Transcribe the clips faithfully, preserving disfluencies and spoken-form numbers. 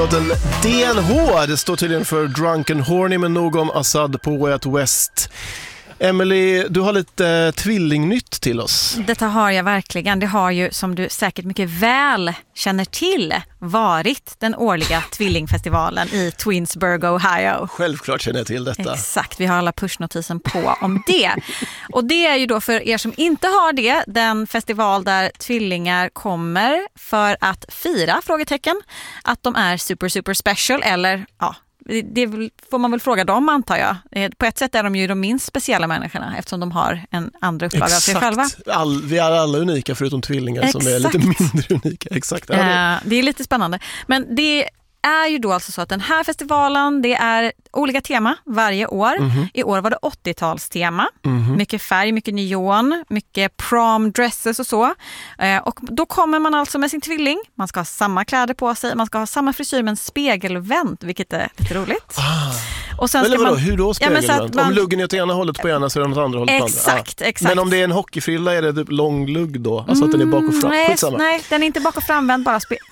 D N H, det står tydligen för Drunken Horny, men nog om Assad på Way Out West. Emily, du har lite eh, tvillingnytt till oss. Detta har jag verkligen. Det har ju, som du säkert mycket väl känner till, varit den årliga tvillingfestivalen i Twinsburg, Ohio. Självklart känner jag till detta. Exakt, vi har alla pushnotisen på om det. Och det är ju då, för er som inte har det, den festival där tvillingar kommer för att fira, frågetecken, att de är super, super special, eller ja, det får man väl fråga dem, antar jag. På ett sätt är de ju de minst speciella människorna, eftersom de har en andra upplag av sig själva. All, vi är alla unika förutom tvillingar. Exakt. Som är lite mindre unika. Exakt. Ja, det... det är lite spännande. Men det är ju då alltså så att den här festivalen, det är olika tema varje år. Mm-hmm. I år var det åttiotalstema. Mm-hmm. Mycket färg, mycket neon, mycket prom dresses och så. Eh, och då kommer man alltså med sin tvilling. Man ska ha samma kläder på sig. Man ska ha samma frisyr med en spegelvänt, vilket är lite roligt. Ah. Och sen Eller ska vadå, man... hur då spegelvänt? Ja, man... Om luggen är åt ena hållet på ena så är den åt andra hållet på exakt, andra. Ah. Exakt. Men om det är en hockeyfrilla är det typ lång lugg då? Alltså att den är bak och fram? Nej, nej, den är inte bak och framvänd, bara spe...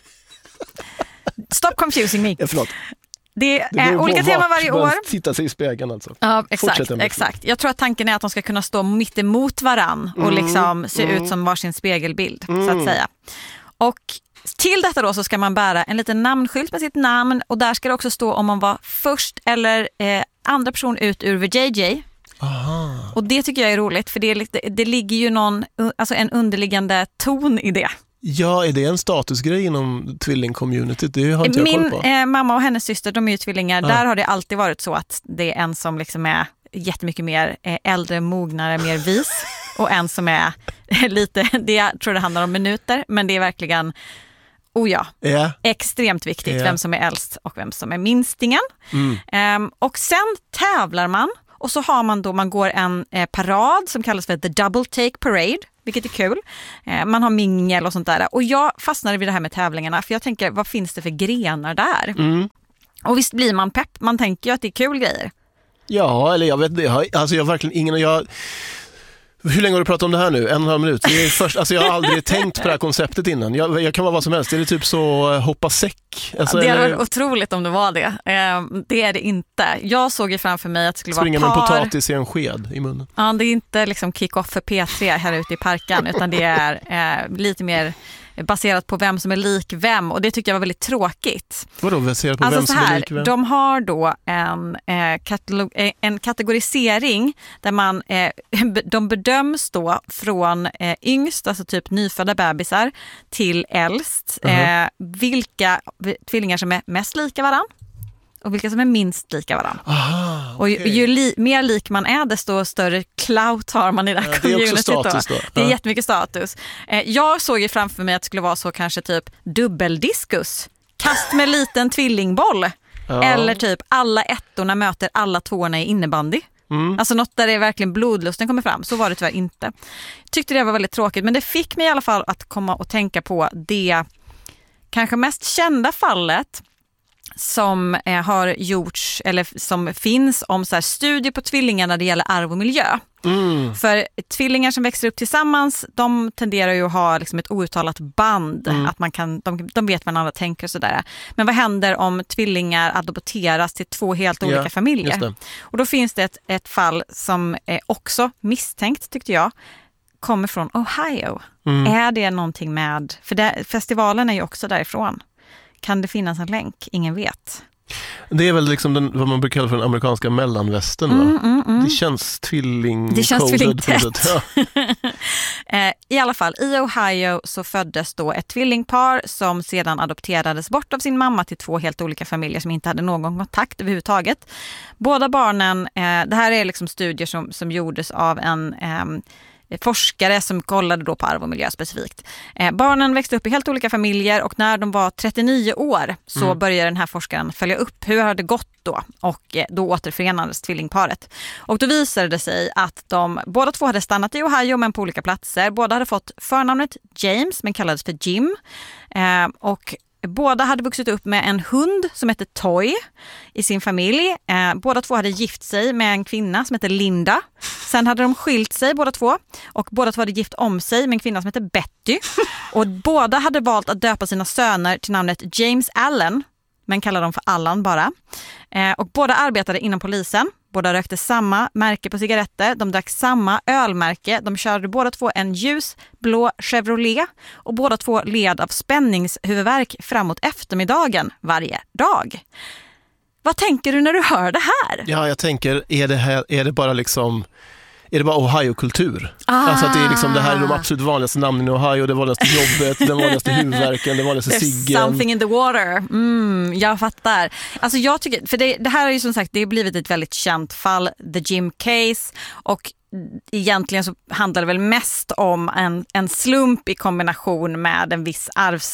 Stop confusing me. Ja, förlåt. Det är olika teman varje år. Titta sig i spegeln alltså. Ja, exakt, exakt. Jag tror att tanken är att de ska kunna stå mitt emot varann och mm, liksom se mm. ut som varsin spegelbild, mm. så att säga. Och till detta då så ska man bära en liten namnskylt med sitt namn, och där ska det också stå om man var först eller eh, andra person ut ur V J J. Aha. Och det tycker jag är roligt, för det, är lite, det ligger ju någon, alltså en underliggande ton i det. Ja, är det en statusgrej inom tvilling-communityt? Det har inte jag Min koll på. Eh, mamma och hennes syster, de är ju tvillingar. Ja. Där har det alltid varit så att det är en som liksom är jättemycket mer eh, äldre, mognare, mer vis. Och en som är lite, det jag tror det handlar om minuter, men det är verkligen, oh ja, yeah. extremt viktigt yeah. vem som är äldst och vem som är minstingen. Mm. Um, och sen tävlar man, och så har man då, man går en eh, parad som kallas för The Double Take Parade, vilket är kul. Eh, man har mingel och sånt där. Och jag fastnade vid det här med tävlingarna, för jag tänker, vad finns det för grenar där? Mm. Och visst blir man pepp, man tänker ju att det är kul grejer. Ja, eller jag vet det. Alltså jag har verkligen ingen... Jag... Hur länge har du pratat om det här nu? En och en halv minut. Det är först, alltså jag har aldrig tänkt på det här konceptet innan. Jag, jag kan vara vad som helst. Det är typ så hoppa säck. Alltså, ja, det hade eller... varit otroligt om det var det. Eh, det är det inte. Jag såg ju framför mig att det skulle Springa vara par. Springa med en potatis i en sked i munnen. Ja, det är inte liksom kick-off för P tre här ute i parken, utan det är eh, lite mer baserat på vem som är lik vem, och det tycker jag var väldigt tråkigt. Vadå baserat på alltså vem som här, är lik vem? De har då en, eh, katalog, en kategorisering där man, eh, de bedöms då från eh, yngst, alltså typ nyfödda bebisar, till äldst. Uh-huh. eh, vilka tvillingar som är mest lika varann och vilka som är minst lika varann. Aha, okay. Och ju, ju li, mer lik man är, desto större clout har man i det här ja, communityt. Det är också status då. då. Det är ja. jättemycket status. Eh, jag såg ju framför mig att det skulle vara så kanske typ dubbeldiskus. Kast med liten tvillingboll. Ja. Eller typ alla ettorna möter alla tvåorna i innebandy. Mm. Alltså något där det är verkligen blodlusten kommer fram. Så var det tyvärr inte. Tyckte det var väldigt tråkigt, men det fick mig i alla fall att komma och tänka på det kanske mest kända fallet som eh, har gjorts, eller som finns om så här studier på tvillingar när det gäller arv och miljö. Mm. För tvillingar som växer upp tillsammans, de tenderar ju att ha liksom ett outtalat band, mm. att man kan, de, de vet vad andra tänker och sådär. Men vad händer om tvillingar adopteras till två helt olika ja, familjer? Och då finns det ett, ett fall som är också misstänkt, tyckte jag, kommer från Ohio. Mm. Är det någonting med, för det, festivalen är ju också därifrån. Kan det finnas en länk? Ingen vet. Det är väl liksom den, vad man brukar kalla för den amerikanska mellanvästern, mm, va? Mm, mm. Det känns tvilling Det känns tvillingtätt. Ja. I alla fall, i Ohio så föddes då ett tvillingpar som sedan adopterades bort av sin mamma till två helt olika familjer som inte hade någon kontakt överhuvudtaget. Båda barnen, eh, det här är liksom studier som, som gjordes av en... Eh, forskare som kollade då på arv och miljö specifikt. Eh, barnen växte upp i helt olika familjer, och när de var trettionio år så mm. började den här forskaren följa upp hur har det gått då, och eh, då återförenades tvillingparet. Och då visade det sig att de båda två hade stannat i Ohio men på olika platser. Båda hade fått förnamnet James men kallades för Jim. Eh, och båda hade vuxit upp med en hund som hette Toy i sin familj. Eh, båda två hade gift sig med en kvinna som hette Linda. Sen hade de skilt sig båda två. Och båda två hade gift om sig med en kvinna som hette Betty. Och båda hade valt att döpa sina söner till namnet James Allen. men kallar dem för Allan bara. Eh, och båda arbetade inom polisen. Båda rökte samma märke på cigaretter. De drack samma ölmärke. De körde båda två en ljusblå Chevrolet. Och båda två led av spänningshuvudvärk framåt eftermiddagen varje dag. Vad tänker du när du hör det här? Ja, jag tänker, är det, här, är det bara liksom... Är det bara Ohio-kultur? Ah. Alltså att det är liksom, det här är de absolut vanligaste namnen i Ohio, det vanligaste jobbet, den vanligaste huvudvärken, den vanligaste There's ciggen. Something in the water. Mm, jag fattar. Alltså jag tycker, för det, det här är ju som sagt, det har blivit ett väldigt känt fall, the Jim Case, och egentligen så handlar det väl mest om en, en slump i kombination med en viss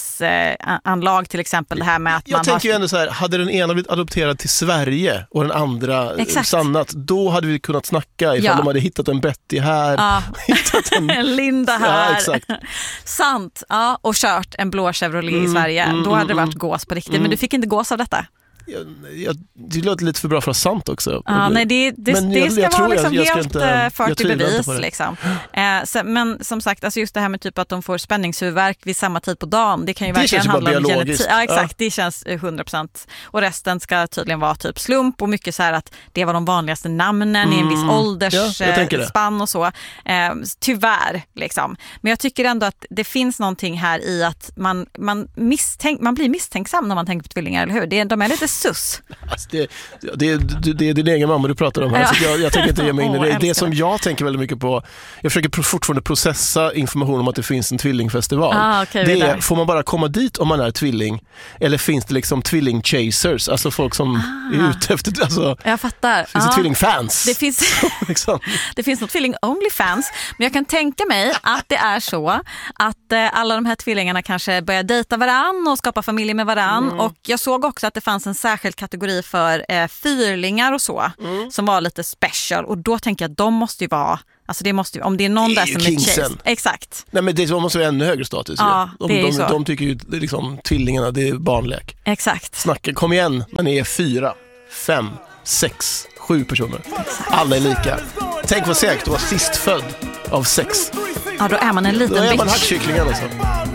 arvsanlag, eh, till exempel det här med att jag man tänker har... ju ändå så här, hade den ena blivit adopterad till Sverige och den andra Exakt. sannat, då hade vi kunnat snacka ifall ja. de hade hittat en Betty här, ja. hittat en... en Linda här. Ja, exakt. Sant, ja, och kört en blå Chevrolet mm, i Sverige. Mm, då hade det varit mm, gås på riktigt, mm. men du fick inte gås av detta. Jag, jag, det låter lite för bra för att sant också. Ja, nej, det, det, men det jag, ska jag vara tror liksom jag, jag helt inte, fört i bevis. Det. Liksom. Eh, så, men som sagt, alltså just det här med typ att de får spänningshuvudvärk vid samma tid på dagen, det kan ju det verkligen handla om genetik. Ja, exakt, ja. Det känns hundra procent. Och resten ska tydligen vara typ slump och mycket så här att det var de vanligaste namnen mm. i en viss åldersspann ja, och så. Eh, tyvärr, liksom. Men jag tycker ändå att det finns någonting här i att man, man, misstänk, man blir misstänksam när man tänker på tvillingar, eller hur? Det, de är lite sus. Alltså det, det, det, det är din egen mamma du pratar om här, ja. så jag, jag tänker inte ge mig in i det. Det, det som jag tänker väldigt mycket på, jag försöker fortfarande processa information om att det finns en tvillingfestival. Ah, okay, det är, får man bara komma dit om man är tvilling, eller finns det liksom tvilling-chasers, alltså folk som ah. är ute efter, alltså, jag fattar. Finns det ah. tvillingfans? Det finns, liksom. det finns något tvilling-only-fans, men jag kan tänka mig att det är så att eh, alla de här tvillingarna kanske börjar dejta varann och skapa familj med varann, mm. och jag såg också att det fanns en särskild kategori för eh, fyrlingar och så, mm. som var lite special, och då tänker jag att de måste ju vara, alltså det måste ju, om det är någon det är där som kingsen. Är chase. Exakt. Nej, men det måste vara ännu högre status. Ja, de, det är de, så. De, de tycker ju liksom tvillingarna, det är barnlek. Exakt. Snacka, kom igen, man är fyra, fem, sex, sju personer. Exakt. Alla är lika. Tänk vad säkert att vara sist född av sex. Ja, då är man en liten bitch. Då är man hackkycklingen alltså.